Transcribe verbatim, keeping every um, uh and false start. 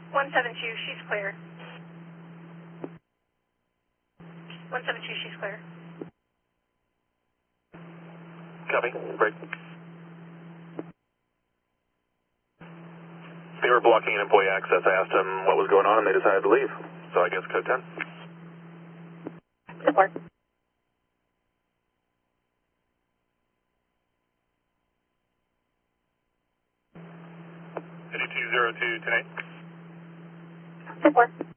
one seven two, she's clear. one seven two, she's clear. Copy. Break. They were blocking an employee access. I asked them what was going on, and they decided to leave. So I guess code ten. Support. two zero two, ten eight. Support.